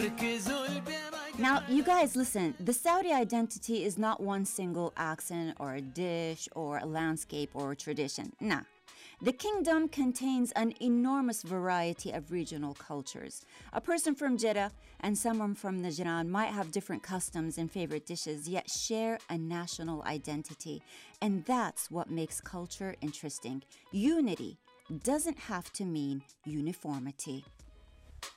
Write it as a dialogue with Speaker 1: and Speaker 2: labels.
Speaker 1: Now, you guys, listen. The Saudi identity is not one single accent or a dish or a landscape or a tradition. Nah. The kingdom contains an enormous variety of regional cultures. A person from Jeddah and someone from Najran might have different customs and favorite dishes, yet share a national identity. And that's what makes culture interesting. Unity doesn't have to mean uniformity.